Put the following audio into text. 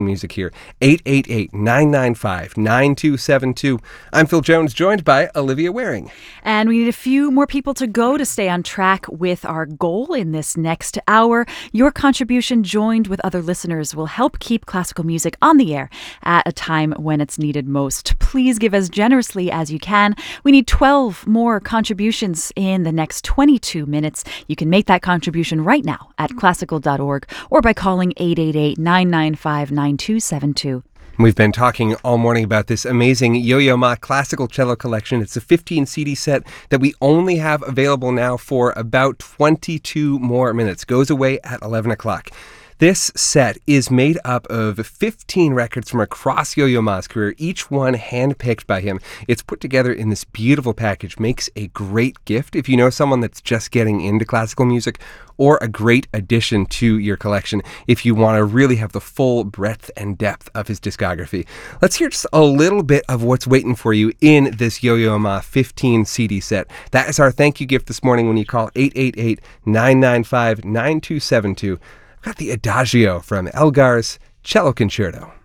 music here. 888-995-9272. I'm Phil Jones, joined by Olivia Waring. And we need a few more people to go to stay on track with our goal in this next hour. Your contribution, joined with other listeners, will help keep classical music on the air at a time when it's needed most. Please give as generously as you can. We need 12 more contributions in the next 22 minutes. You can make that contribution right now at classical.org or by calling 888-995-9272. We've been talking all morning about this amazing Yo-Yo Ma classical cello collection. It's a 15 CD set that we only have available now for about 22 more minutes. Goes away at 11 o'clock. This set is made up of 15 records from across Yo-Yo Ma's career, each one handpicked by him. It's put together in this beautiful package, makes a great gift if you know someone that's just getting into classical music, or a great addition to your collection if you want to really have the full breadth and depth of his discography. Let's hear just a little bit of what's waiting for you in this Yo-Yo Ma 15 CD set. That is our thank you gift this morning when you call 888-995-9272. Got the Adagio from Elgar's Cello Concerto.